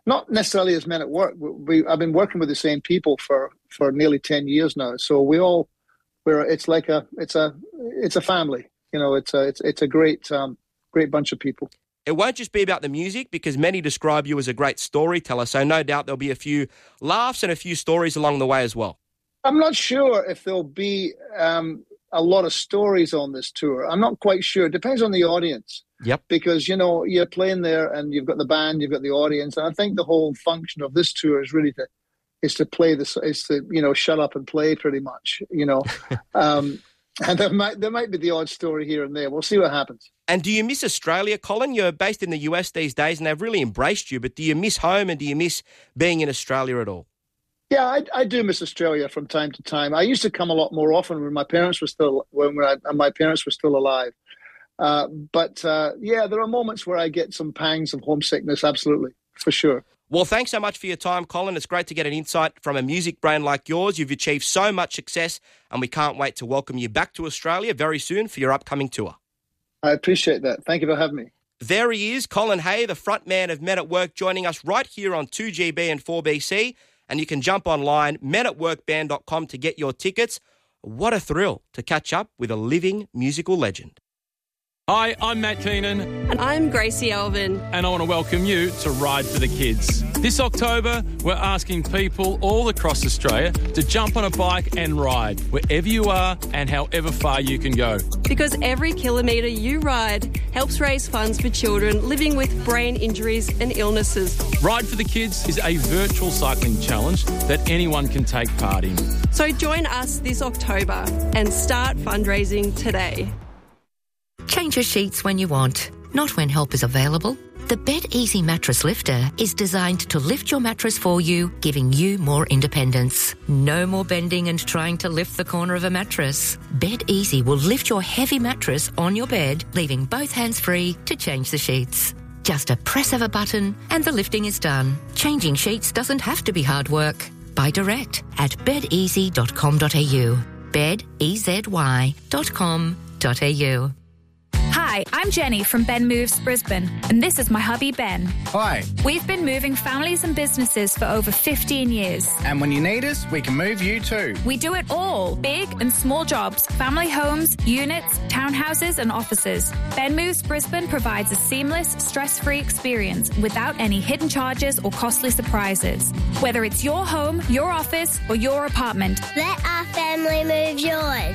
Not necessarily as Men at Work. I've been working with the same people for nearly 10 years now. So it's a family. It's a great bunch of people. It won't just be about the music, because many describe you as a great storyteller, so no doubt there'll be a few laughs and a few stories along the way as well. I'm not sure if there'll be a lot of stories on this tour. I'm not quite sure. It depends on the audience. Yep. Because, you're playing there and you've got the band, you've got the audience, and I think the whole function of this tour is really to play this, is to, shut up and play pretty much, And there might be the odd story here and there. We'll see what happens. And do you miss Australia, Colin? You're based in the US these days and they've really embraced you, but do you miss home and do you miss being in Australia at all? Yeah, I do miss Australia from time to time. I used to come a lot more often when my parents were still alive. But there are moments where I get some pangs of homesickness, absolutely, for sure. Well, thanks so much for your time, Colin. It's great to get an insight from a music brain like yours. You've achieved so much success, and we can't wait to welcome you back to Australia very soon for your upcoming tour. I appreciate that. Thank you for having me. There he is, Colin Hay, the frontman of Men at Work, joining us right here on 2GB and 4BC. And you can jump online, menatworkband.com, to get your tickets. What a thrill to catch up with a living musical legend. Hi, I'm Matt Keenan. And I'm Gracie Alvin. And I want to welcome you to Ride for the Kids. This October, we're asking people all across Australia to jump on a bike and ride wherever you are and however far you can go. Because every kilometre you ride helps raise funds for children living with brain injuries and illnesses. Ride for the Kids is a virtual cycling challenge that anyone can take part in. So join us this October and start fundraising today. Change your sheets when you want, not when help is available. The Bed Easy Mattress Lifter is designed to lift your mattress for you, giving you more independence. No more bending and trying to lift the corner of a mattress. Bed Easy will lift your heavy mattress on your bed, leaving both hands free to change the sheets. Just a press of a button and the lifting is done. Changing sheets doesn't have to be hard work. Buy direct at bedeasy.com.au. bedezY.com.au. Hi, I'm Jenny from Ben Moves Brisbane, and this is my hubby Ben. Hi. We've been moving families and businesses for over 15 years. And when you need us, we can move you too. We do it all, big and small jobs, family homes, units, townhouses and offices. Ben Moves Brisbane provides a seamless, stress-free experience without any hidden charges or costly surprises. Whether it's your home, your office or your apartment. Let our family move yours.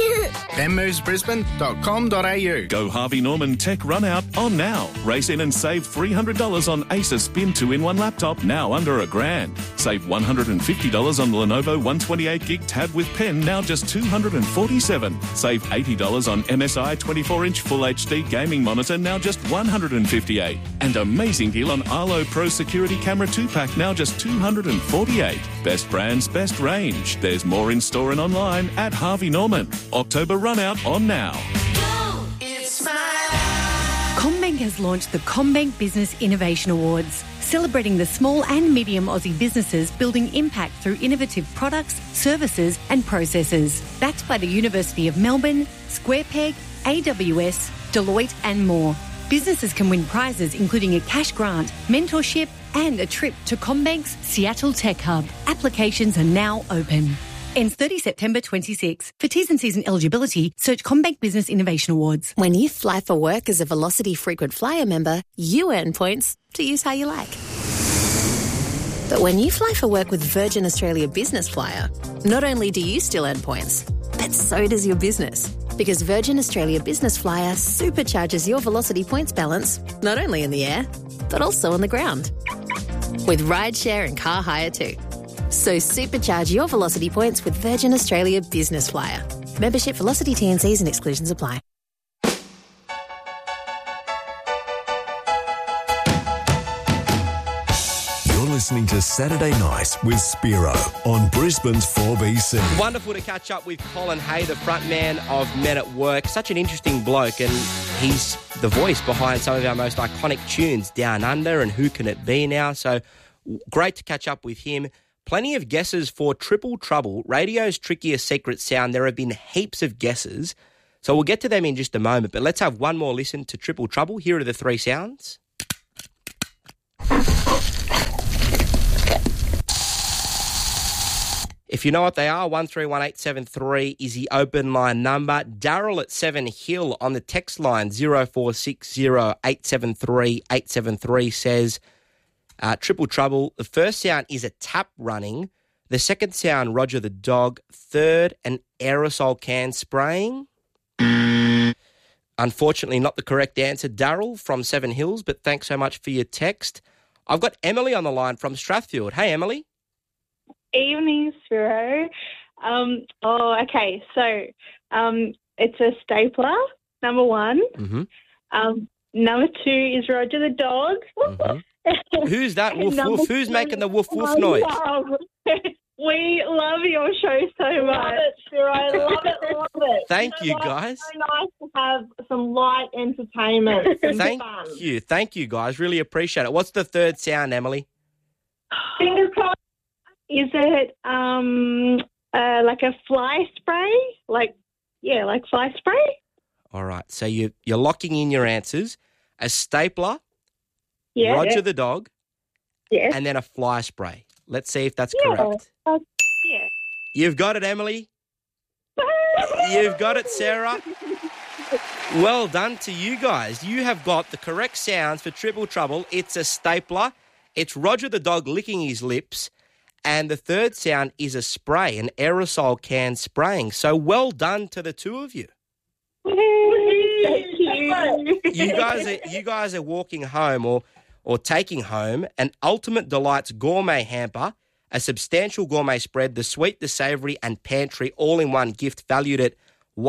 benmovesbrisbane.com.au. Go Harvey Norman Tech Run Out on now. Race in and save $300 on Acer Spin 2-in-1 laptop, now under $1,000. Save $150 on the Lenovo 128GB tab with pen, now just $247. Save $80 on MSI 24-inch Full HD gaming monitor, now just $158. And amazing deal on Arlo Pro Security Camera 2-pack, now just $248. Best brands, best range. There's more in store and online at Harvey Norman. October Run Out on now. CommBank has launched the CommBank Business Innovation Awards, celebrating the small and medium Aussie businesses building impact through innovative products, services and processes. Backed by the University of Melbourne, SquarePeg, AWS, Deloitte and more. Businesses can win prizes including a cash grant, mentorship and a trip to CommBank's Seattle Tech Hub. Applications are now open. Ends 30 September 26. For T's and C's and eligibility, search CommBank Business Innovation Awards. When you fly for work as a Velocity Frequent Flyer member, you earn points to use how you like. But when you fly for work with Virgin Australia Business Flyer, not only do you still earn points, but so does your business. Because Virgin Australia Business Flyer supercharges your Velocity points balance, not only in the air, but also on the ground. With rideshare and car hire too. So supercharge your Velocity points with Virgin Australia Business Flyer. Membership, Velocity, T&Cs and exclusions apply. You're listening to Saturday Night with Spiro on Brisbane's 4BC. Wonderful to catch up with Colin Hay, the frontman of Men at Work. Such an interesting bloke, and he's the voice behind some of our most iconic tunes, Down Under and Who Can It Be Now. So great to catch up with him. Plenty of guesses for Triple Trouble, radio's trickiest secret sound. There have been heaps of guesses, so we'll get to them in just a moment. But let's have one more listen to Triple Trouble. Here are the three sounds. If you know what they are, 131873 is the open line number. Daryl at Seven Hill on the text line 0460 873 873 says, Triple Trouble, the first sound is a tap running. The second sound, Roger the dog. Third, an aerosol can spraying. Unfortunately, not the correct answer, Daryl from Seven Hills, but thanks so much for your text. I've got Emily on the line from Strathfield. Hey, Emily. Evening, Spiro. Okay. So it's a stapler, number one. Mm-hmm. Number two is Roger the dog. Mm-hmm. Who's that? Woof, woof. Who's making the woof, woof noise? We love your show so much. Love it, Spiro. Love it. Thank you, guys. It's so nice to have some light entertainment. Thank you, guys. Really appreciate it. What's the third sound, Emily? Fingers crossed. Is it like a fly spray? Like fly spray? All right. So you're locking in your answers. A stapler, Yeah. Roger the dog, Yes. and then a fly spray. Let's see if that's correct. Yeah. You've got it, Emily. You've got it, Sarah. Well done to you guys. You have got the correct sounds for Triple Trouble. It's a stapler. It's Roger the dog licking his lips. And the third sound is a spray, an aerosol can spraying. So well done to the two of you. Thank you. You guys are walking home or taking home an Ultimate Delights gourmet hamper, a substantial gourmet spread, the sweet, the savoury and pantry all-in-one gift valued at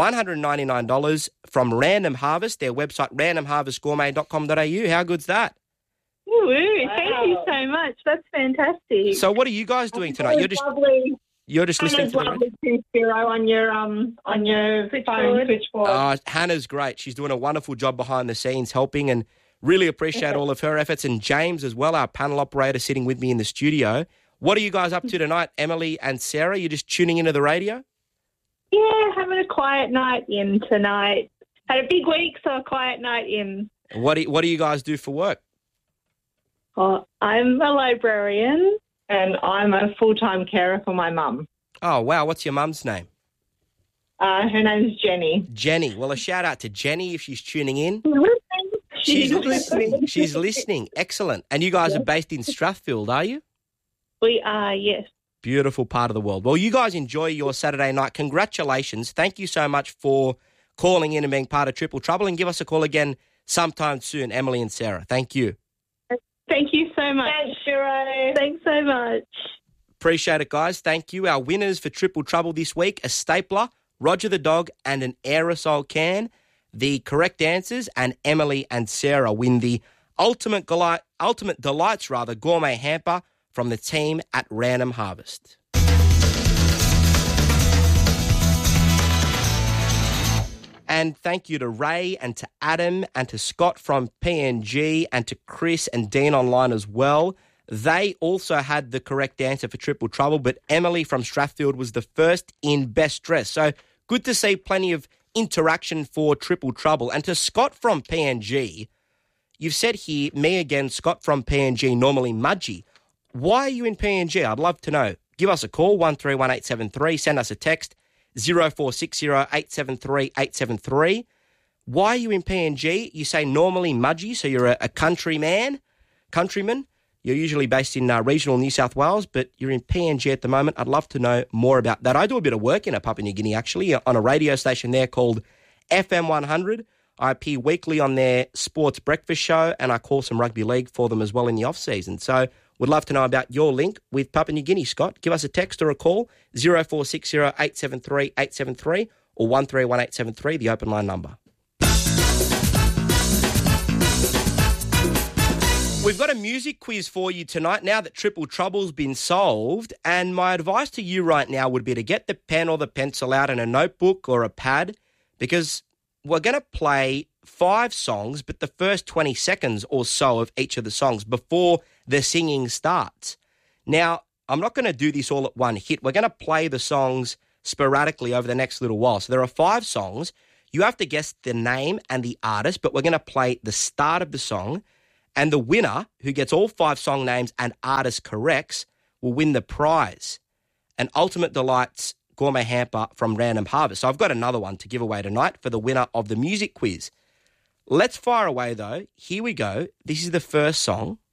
$199 from Random Harvest, their website randomharvestgourmet.com.au. How good's that? Woo, thank you so much. That's fantastic. So what are you guys doing tonight? You're just listening to the radio? Too, Spiro, on your phone switchboard. Hannah's great. She's doing a wonderful job behind the scenes helping, and really appreciate all of her efforts. And James as well, our panel operator sitting with me in the studio. What are you guys up to tonight, Emily and Sarah? You're just tuning into the radio? Yeah, having a quiet night in tonight. Had a big week, so a quiet night in. What do you guys do for work? I'm a librarian. And I'm a full-time carer for my mum. Oh, wow. What's your mum's name? Her name's Jenny. Jenny. Well, a shout-out to Jenny if she's tuning in. She's listening. She's listening. Excellent. And you guys are based in Strathfield, are you? We are, yes. Beautiful part of the world. Well, you guys enjoy your Saturday night. Congratulations. Thank you so much for calling in and being part of Triple Trouble. And give us a call again sometime soon, Emily and Sarah. Thank you. Thank you so much. Thanks, Shiro. Thanks so much. Appreciate it, guys. Thank you. Our winners for Triple Trouble this week, a stapler, Roger the dog, and an aerosol can. The correct answers, and Emily and Sarah win the Ultimate Delights gourmet hamper from the team at Random Harvest. And thank you to Ray and to Adam and to Scott from PNG and to Chris and Dean online as well. They also had the correct answer for Triple Trouble, but Emily from Strathfield was the first in best dress. So good to see plenty of interaction for Triple Trouble. And to Scott from PNG, you've said here, me again, Scott from PNG, normally Mudgee. Why are you in PNG? I'd love to know. Give us a call, 131873. Send us a text, 0460 873 873. Why are you in PNG? You say normally Mudgee, so you're a countryman. You're usually based in regional New South Wales, but you're in PNG at the moment. I'd love to know more about that. I do a bit of work in Papua New Guinea, actually, on a radio station there called FM 100. I appear weekly on their sports breakfast show, and I call some rugby league for them as well in the off-season. So would love to know about your link with Papua New Guinea, Scott. Give us a text or a call, 0460 873 873 or 131873, the open line number. We've got a music quiz for you tonight now that Triple Trouble's been solved, and my advice to you right now would be to get the pen or the pencil out and a notebook or a pad, because we're going to play 5 songs, but the first 20 seconds or so of each of the songs before the singing starts. Now, I'm not going to do this all at one hit. We're going to play the songs sporadically over the next little while. So there are 5 songs. You have to guess the name and the artist, but we're going to play the start of the song. And the winner, who gets all 5 song names and artists correct, will win the prize. an Ultimate Delights gourmet hamper from Random Harvest. So I've got another one to give away tonight for the winner of the music quiz. Let's fire away, though. Here we go. This is the first song.